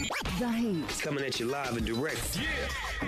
The Heat. Coming at you live and direct. Yeah.